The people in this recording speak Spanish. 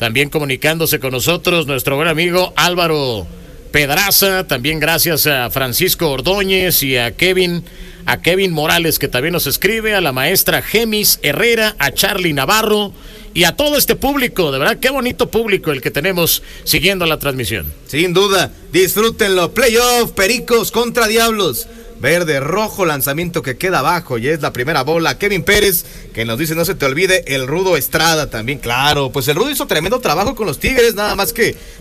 también comunicándose con nosotros, nuestro buen amigo Álvaro Pedraza, también gracias a Francisco Ordóñez y a Kevin Morales, que también nos escribe, a la maestra Gemis Herrera, a Charlie Navarro y a todo este público. De verdad, qué bonito público el que tenemos siguiendo la transmisión. Sin duda, disfrútenlo. Playoff, Pericos contra Diablos. Verde, rojo, lanzamiento que queda abajo y es la primera bola. Kevin Pérez, que nos dice, no se te olvide el Rudo Estrada también. Claro, pues el Rudo hizo tremendo trabajo con los Tigres, nada más que